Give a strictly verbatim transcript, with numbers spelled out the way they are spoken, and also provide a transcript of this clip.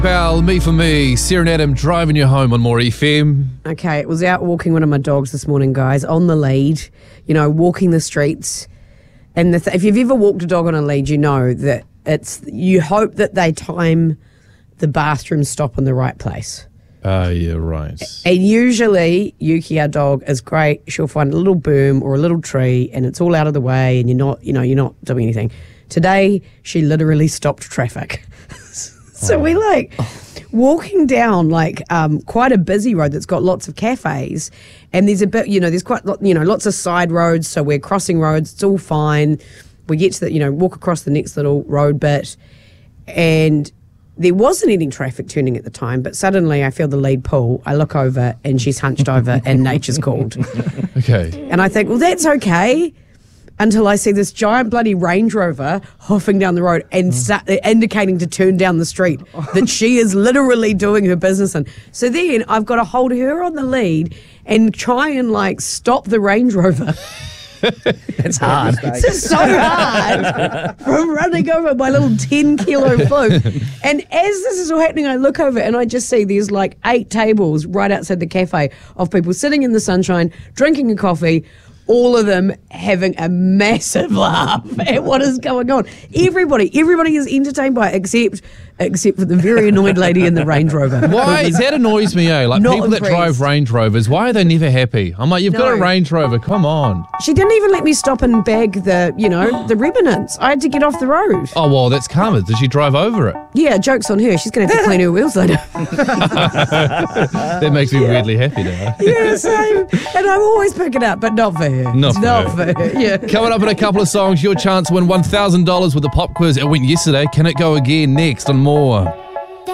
Pal, me for me, Sarah and Adam driving you home on More F M. Okay, it was out walking one of my dogs this morning, guys, on the lead, you know, walking the streets. And the th- if you've ever walked a dog on a lead, you know that it's, you hope that they time the bathroom stop in the right place. Oh, yeah, right. And usually, Yuki, our dog, is great. She'll find a little berm or a little tree and it's all out of the way and you're not, you know, you're not doing anything. Today, she literally stopped traffic. So we like walking down like um, quite a busy road that's got lots of cafes, and there's a bit, you know, there's quite, you know, lots of side roads. So we're crossing roads. It's all fine. We get to the, you know, walk across the next little road bit, and there wasn't any traffic turning at the time. But suddenly I feel the lead pull. I look over and she's hunched over, and nature's called. Okay. And I think, well, that's okay. Until I see this giant bloody Range Rover hoofing down the road and start, indicating to turn down the street that she is literally doing her business in. So then I've got to hold her on the lead and try and like stop the Range Rover. It's hard. It's just so hard from running over my little ten kilo fluke. And as this is all happening, I look over and I just see there's like eight tables right outside the cafe of people sitting in the sunshine, drinking a coffee, all of them having a massive laugh at what is going on. Everybody, everybody is entertained by it, except except for the very annoyed lady in the Range Rover. Why? That annoys me, eh? Like Not people that impressed. drive Range Rovers, why are they never happy? I'm like, you've got a No. Range Rover, come on. She didn't even let me stop and bag the, you know, the remnants. I had to get off the road. Oh, well, that's karma. Did she drive over it? Yeah, joke's on her. She's going to have to clean her wheels later. That makes me weirdly happy now. Yeah, same. And I always pick it up, but not for her. Not for not her. for her. Yeah. Coming up in a couple of songs, your chance to win one thousand dollars with the pop quiz. It went yesterday. Can it go again next on More?